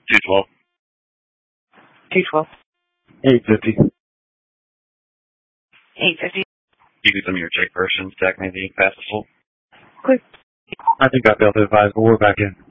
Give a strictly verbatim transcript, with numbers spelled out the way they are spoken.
two twelve. two twelve. eight fifty. eight fifty. You can send me your check first and stack me the fastest full. Quick. I think I'll be able to advise, but we're back in.